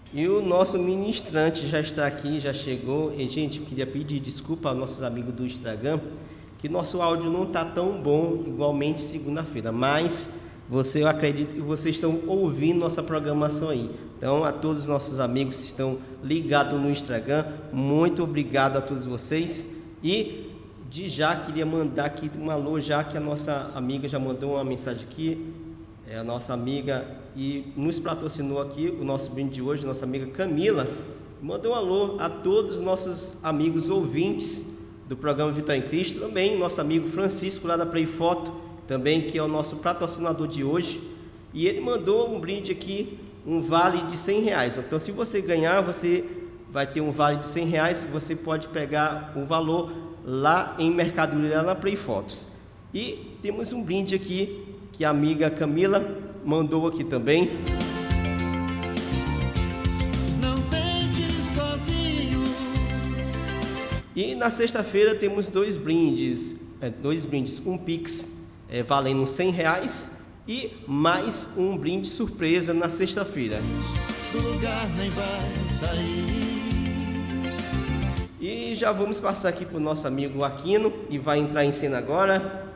E o nosso ministrante já está aqui, já chegou. E, gente, eu queria pedir desculpa aos nossos amigos do Instagram, que nosso áudio não está tão bom igualmente segunda-feira, mas eu acredito que vocês estão ouvindo nossa programação aí. Então, a todos os nossos amigos que estão ligados no Instagram, muito obrigado a todos vocês. E de já queria mandar aqui um alô, já que a nossa amiga já mandou uma mensagem aqui, a nossa amiga e nos patrocinou aqui o nosso brinde de hoje, nossa amiga Camila, mandou um alô a todos os nossos amigos ouvintes do programa Vitória em Cristo, também nosso amigo Francisco lá da Play Foto, também que é o nosso patrocinador de hoje, e ele mandou um brinde aqui, um vale de R$100. Então, se você ganhar, você vai ter um vale de R$100, você pode pegar o valor lá em mercadoria lá na Play Fotos. E temos um brinde aqui que a amiga Camila mandou aqui também. Não tente sozinho. E na sexta-feira temos dois brindes, um Pix valendo R$100 e mais um brinde surpresa na sexta-feira. Do lugar nem vai sair. E já vamos passar aqui para o nosso amigo Aquino, e vai entrar em cena agora.